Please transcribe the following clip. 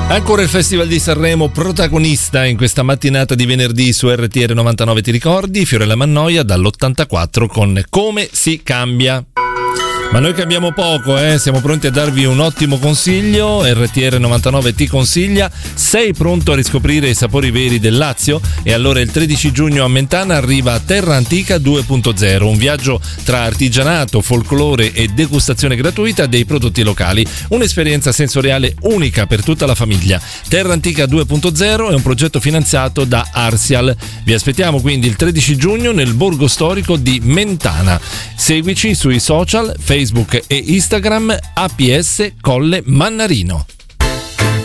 Ancora il Festival di Sanremo protagonista in questa mattinata di venerdì su RTR 99, ti ricordi? Fiorella Mannoia dall'84 con Come si cambia. Ma noi cambiamo poco, siamo pronti a darvi un ottimo consiglio. RTR 99 ti consiglia. Sei pronto a riscoprire i sapori veri del Lazio? E allora il 13 giugno a Mentana arriva Terra Antica 2.0, un viaggio tra artigianato, folklore e degustazione gratuita dei prodotti locali, un'esperienza sensoriale unica per tutta la famiglia. Terra Antica 2.0 è un progetto finanziato da Arsial. Vi aspettiamo quindi il 13 giugno nel borgo storico di Mentana. Seguici sui social, Facebook e Instagram, APS Colle Mannarino.